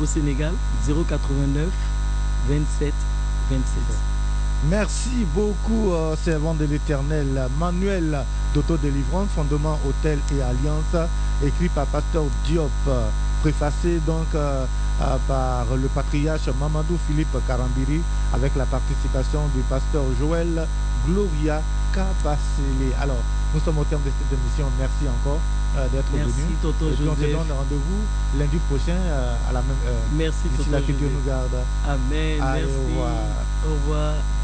au Sénégal, 089 27 27. Merci beaucoup, servant de l'Éternel. Manuel d'autodélivrance, fondement Hôtel et Alliance, écrit par Pasteur Diop, préfacé donc par le patriarche Mamadou Philippe Karambiri, avec la participation du pasteur Joël Gloria Kabasele. Alors, nous sommes au terme de cette émission. Merci encore d'être venu. Merci, Toto Et puis on se Joseph. donne rendez-vous lundi prochain à la même heure. Merci, D'ici Toto là, que Dieu Joseph. nous garde. Amen. Allez, Merci. au revoir. Au revoir.